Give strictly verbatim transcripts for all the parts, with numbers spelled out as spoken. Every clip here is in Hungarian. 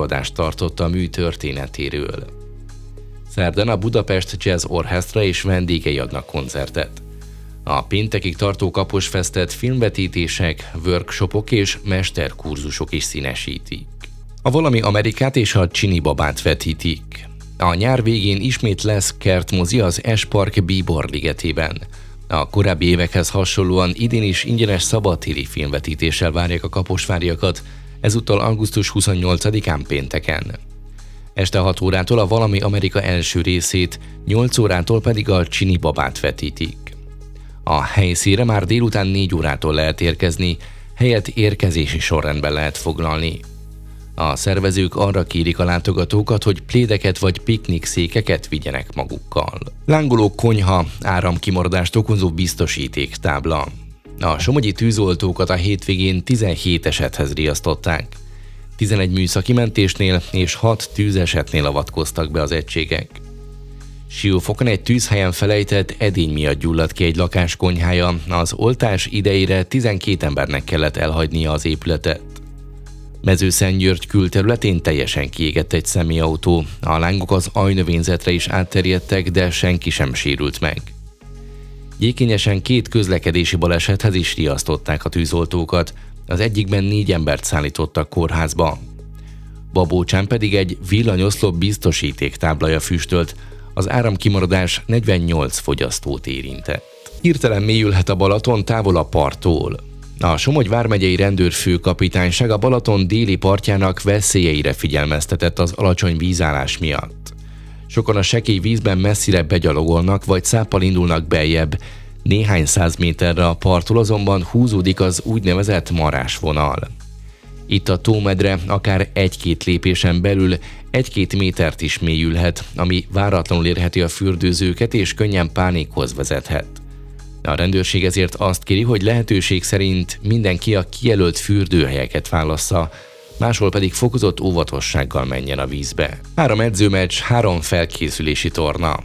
előadást tartott a mű történetéről. Szerdán a Budapest Jazz Orchestra és vendégei adnak koncertet. A péntekig tartó Kaposfestet filmvetítések, workshopok és mesterkurzusok is színesítik. A Valami Amerikát és a Csini babát vetítik. A nyár végén ismét lesz kertmozi az S-Park Bíbor ligetében. A korábbi évekhez hasonlóan idén is ingyenes szabadtéri filmvetítéssel várják a kaposváriakat, ezúttal augusztus huszonnyolcadikán pénteken. Este hat órától a Valami Amerika első részét, nyolc órától pedig a Csini babát vetítik. A helyszínre már délután négy órától lehet érkezni, helyet érkezési sorrendben lehet foglalni. A szervezők arra kérik a látogatókat, hogy plédeket vagy piknik székeket vigyenek magukkal. Lángoló konyha, áramkimaradást okozó biztosítéktábla. A somogyi tűzoltókat a hétvégén tizenhét esethez riasztották. tizenegy műszaki mentésnél és hat tűzesetnél avatkoztak be az egységek. Siófokon egy tűzhelyen felejtett edény miatt gyulladt ki egy lakás konyhája, az oltás idejére tizenkét embernek kellett elhagynia az épületet. Mezőszentgyörgy külterületén teljesen kiégett egy személyautó, a lángok az ajnövényzetre is átterjedtek, de senki sem sérült meg. Gyékényesen két közlekedési balesethez is riasztották a tűzoltókat, az egyikben négy embert szállítottak kórházba. Babócsán pedig egy villanyoszlop biztosítéktáblaja füstölt, az áramkimaradás negyvennyolc fogyasztót érintett. Hirtelen mélyülhet a Balaton távol a parttól. A Somogy vármegyei rendőrfőkapitányság a Balaton déli partjának veszélyeire figyelmeztetett az alacsony vízállás miatt. Sokan a sekély vízben messzire begyalogolnak vagy száppal indulnak beljebb, néhány száz méterre a parttól azonban húzódik az úgynevezett marásvonal. Itt a tómedre akár egy-két lépésen belül egy-két métert is mélyülhet, ami váratlanul érheti a fürdőzőket és könnyen pánikhoz vezethet. A rendőrség ezért azt kéri, hogy lehetőség szerint mindenki a kijelölt fürdőhelyeket válassza, máshol pedig fokozott óvatossággal menjen a vízbe. Három edzőmeccs, három felkészülési torna.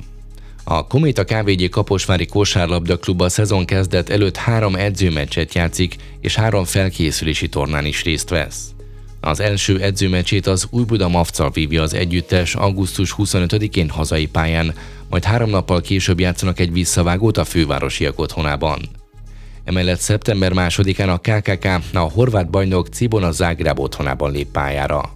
A Kométa ká vé gé Kaposvári Kosárlabda Klub a szezon kezdet előtt három edzőmeccset játszik, és három felkészülési tornán is részt vesz. Az első edzőmeccsét az Újbuda Mavccal vívja az együttes augusztus huszonötödikén hazai pályán, majd három nappal később játszanak egy visszavágót a fővárosiak otthonában. Emellett szeptember másodikán a ká ká ká, a horvát bajnok Cibona Zágráb otthonában lép pályára.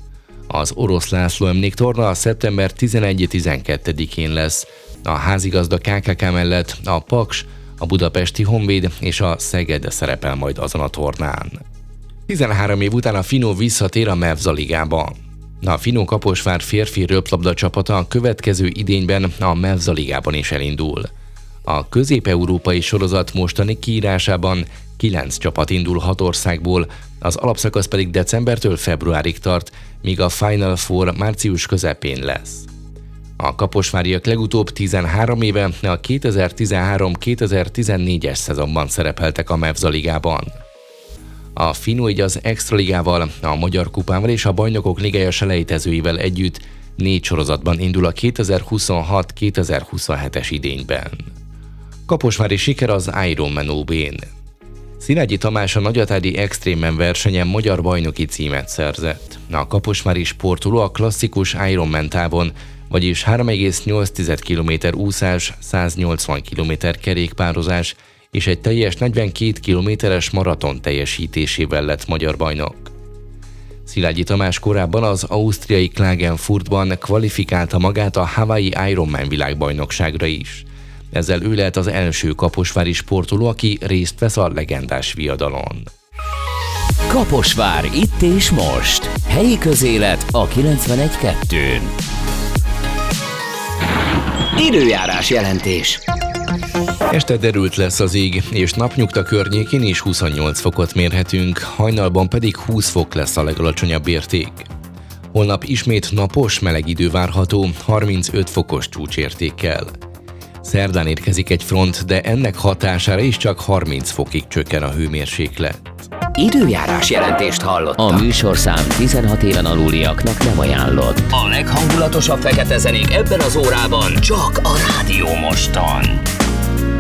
Az Orosz László emléktorna a szeptember tizenegy-tizenkettedikén lesz. A házigazda ká ká ká mellett a Paks, a Budapesti Honvéd és a Szeged szerepel majd azon a tornán. tizenhárom év után a Finó visszatér a Mevza ligába. A Finó Kaposvár férfi röplabda csapata a következő idényben a Mevza ligában is elindul. A közép-európai sorozat mostani kiírásában kilenc csapat indul hat országból, az alapszakasz pedig decembertől februárig tart, míg a Final Four március közepén lesz. A kaposváriak legutóbb tizenhárom éve a kétezer-tizenhárom-kétezer-tizennégyes szezonban szerepeltek a Mevza ligában. A Finó így az Extraligával, a Magyar Kupával és a Bajnokok Ligája selejtezőivel együtt négy sorozatban indul a kétezer-huszonhat-kétezer-huszonhetes idényben. Kaposvári siker az Ironman ó bén. Szilágyi Tamás a nagyatádi Extrémen versenyen magyar bajnoki címet szerzett. A kaposvári sportoló a klasszikus Ironman távon, vagyis három egész nyolc kilométer úszás, száznyolcvan kilométer kerékpározás és egy teljes negyvenkét kilométeres maraton teljesítésével lett magyar bajnok. Szilágyi Tamás korábban az ausztriai Klagenfurtban kvalifikálta magát a Hawaii Ironman világbajnokságra is. Ezzel ő lehet az első kaposvári sportoló, aki részt vesz a legendás viadalon. Kaposvár, itt és most. Helyi közélet a kilencvenegy kettőn. Időjárás jelentés. Este derült lesz az ég, és napnyugta környékén is huszonnyolc fokot mérhetünk, hajnalban pedig húsz fok lesz a legalacsonyabb érték. Holnap ismét napos, meleg idő várható, harmincöt fokos csúcsértékkel. Szerdán érkezik egy front, de ennek hatására is csak harminc fokig csökken a hőmérséklet. Időjárás jelentést hallottak. A műsorszám tizenhat éven aluliaknak nem ajánlott. A leghangulatosabb fekete zenék ebben az órában csak a Rádió Moston.